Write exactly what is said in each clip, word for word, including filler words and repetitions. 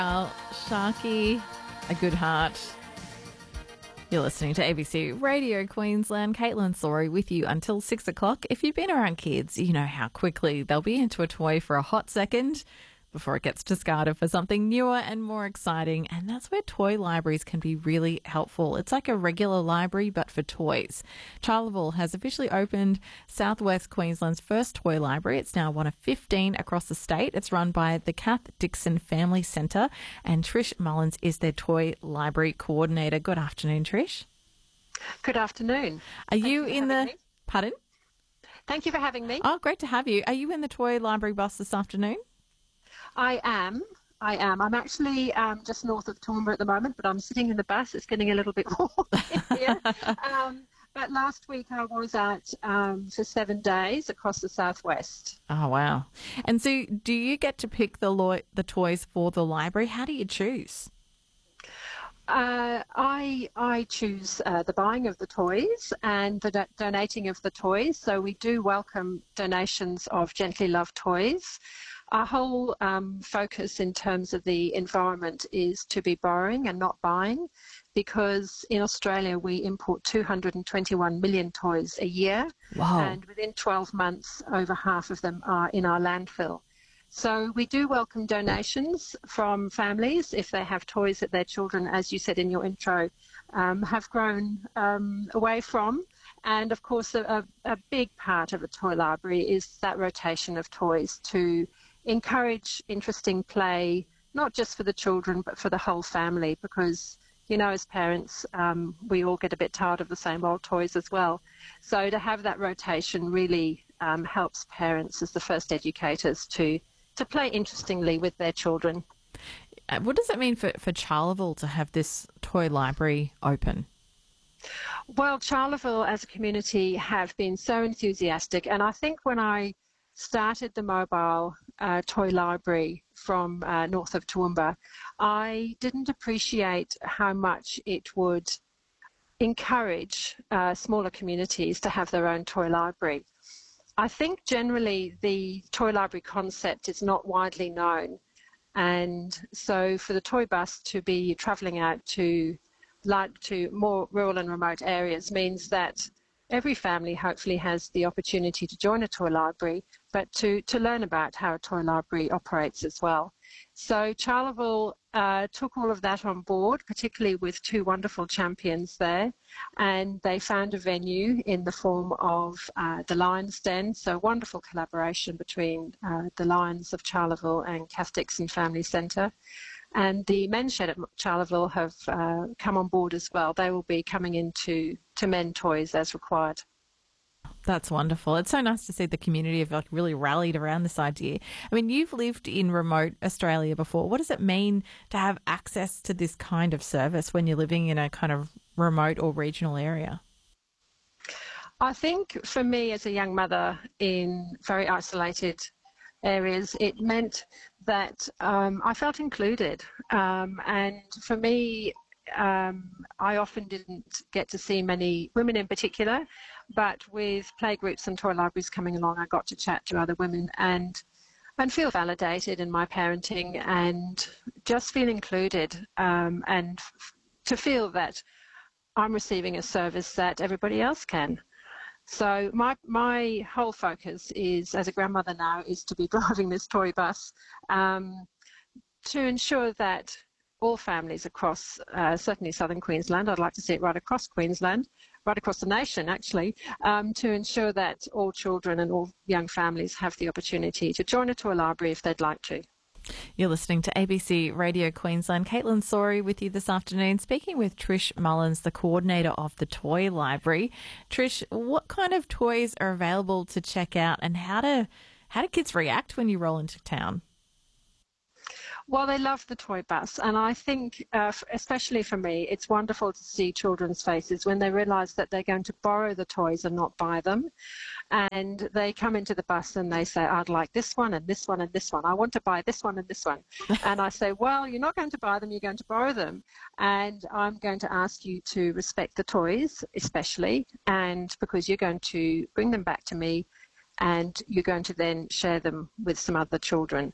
Well, Sharky, a good heart. You're listening to A B C Radio Queensland. Caitlin Sorry with you until six o'clock. If you've been around kids, you know how quickly they'll be into a toy for a hot second before it gets discarded for something newer and more exciting. And that's where toy libraries can be really helpful. It's like a regular library, but for toys. Charleville has officially opened Southwest Queensland's first toy library. It's now one of fifteen across the state. It's run by the Kath Dixon Family Centre, and Trish Mullins is their toy library coordinator. Good afternoon, Trish. Good afternoon. Are Thank you in the... Me. Pardon? Thank you for having me. Oh, great to have you. Are you in the toy library bus this afternoon? I am. I am. I'm actually um, just north of Toowoomba at the moment, but I'm sitting in the bus. It's getting a little bit warm here. um, but last week I was out um, for seven days across the southwest. Oh, wow. And so do you get to pick the lo- the toys for the library? How do you choose? Uh, I I choose uh, the buying of the toys and the do- donating of the toys. So we do welcome donations of Gently Loved toys. Our whole um, focus in terms of the environment is to be borrowing and not buying, because in Australia we import two hundred twenty-one million toys a year. Wow. And within twelve months, over half of them are in our landfill. So we do welcome donations from families if they have toys that their children, as you said in your intro, um, have grown um, away from. And of course, a, a big part of a toy library is that rotation of toys to encourage interesting play, not just for the children, but for the whole family, because, you know, as parents, um, we all get a bit tired of the same old toys as well. So to have that rotation really um, helps parents as the first educators to, to play interestingly with their children. What does it mean for, for Charleville to have this toy library open? Well, Charleville as a community have been so enthusiastic, and I think when I started the mobile uh, toy library from uh, north of Toowoomba, I didn't appreciate how much it would encourage uh, smaller communities to have their own toy library. I think generally the toy library concept is not widely known, and so for the toy bus to be travelling out to like to more rural and remote areas means that every family hopefully has the opportunity to join a toy library, but to, to learn about how a toy library operates as well. So Charleville uh, took all of that on board, particularly with two wonderful champions there, and they found a venue in the form of uh, the Lions Den, so wonderful collaboration between uh, the Lions of Charleville and Kath Dixon Family Centre. And the men's shed at Charleville have uh, come on board as well. They will be coming into to men toys as required. That's wonderful. It's so nice to see the community have like really rallied around this idea. I mean, you've lived in remote Australia before. What does it mean to have access to this kind of service when you're living in a kind of remote or regional area? I think for me as a young mother in very isolated areas, it meant that um, I felt included. Um, and for me, um, I often didn't get to see many women in particular, but with playgroups and toy libraries coming along, I got to chat to other women and and feel validated in my parenting and just feel included, um, and f- to feel that I'm receiving a service that everybody else can. So my my whole focus is, as a grandmother now, is to be driving this toy bus um, to ensure that all families across, uh, certainly southern Queensland, I'd like to see it right across Queensland, right across the nation actually, um, to ensure that all children and all young families have the opportunity to join a toy library if they'd like to. You're listening to A B C Radio Queensland. Caitlin Sorry with you this afternoon, speaking with Trish Mullins, the coordinator of the Toy Library. Trish, what kind of toys are available to check out, and how do how do kids react when you roll into town? Well, they love the toy bus, and I think, uh, especially for me, it's wonderful to see children's faces when they realise that they're going to borrow the toys and not buy them. And they come into the bus and they say, I'd like this one and this one and this one. I want to buy this one and this one. And I say, well, you're not going to buy them, you're going to borrow them. And I'm going to ask you to respect the toys, especially, and because you're going to bring them back to me and you're going to then share them with some other children.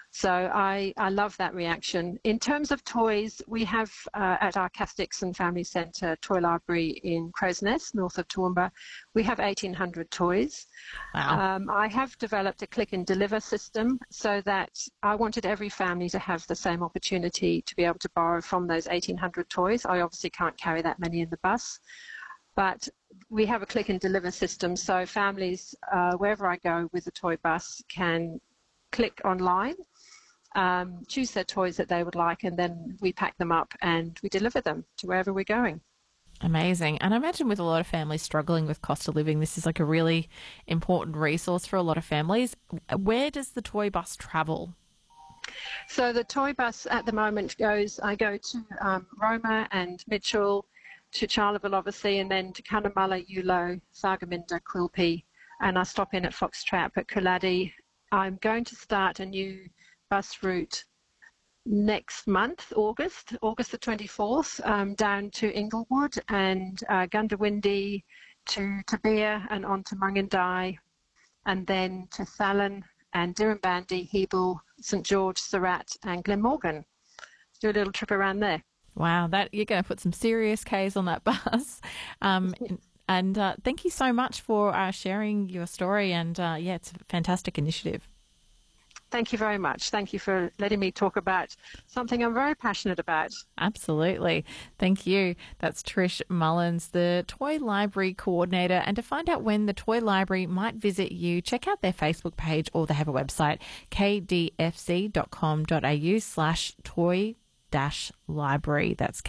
So I, I love that reaction. In terms of toys, we have uh, at our Kath Dixon Family Centre Toy Library in Crow's Nest, north of Toowoomba, we have eighteen hundred toys. Wow. Um, I have developed a click and deliver system so that I wanted every family to have the same opportunity to be able to borrow from those eighteen hundred toys. I obviously can't carry that many in the bus, but we have a click and deliver system, so families, uh, wherever I go with the toy bus, can click online, um, choose their toys that they would like, and then we pack them up and we deliver them to wherever we're going. Amazing. And I imagine with a lot of families struggling with cost of living, this is like a really important resource for a lot of families. Where does the toy bus travel? So the toy bus at the moment goes, I go to um, Roma and Mitchell, to Charleville obviously, and then to Cunnamulla, Eulo, Thargomindah, Quilpie, and I stop in at Fox Trap at Cooladi. I'm going to start a new bus route next month, August, August the twenty-fourth, um, down to Inglewood and uh, Gundawindi to Tabea and on to Mungindi, and then to Thallon and Dirranbandi, Hebel, St George, Surat and Glenmorgan. Do a little trip around there. Wow, that you're going to put some serious Ks on that bus. Um, and uh, thank you so much for uh, sharing your story. And uh, yeah, it's a fantastic initiative. Thank you very much. Thank you for letting me talk about something I'm very passionate about. Absolutely. Thank you. That's Trish Mullins, the Toy Library Coordinator. And to find out when the Toy Library might visit you, check out their Facebook page, or they have a website, kdfc.com.au slash toy dash library. That's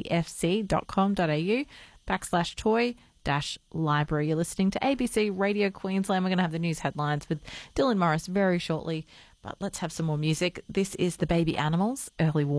kdfc.com.au backslash toy dash library. You're listening to A B C Radio Queensland. We're going to have the news headlines with Dylan Morris very shortly, but let's have some more music. This is the Baby Animals, Early Warning.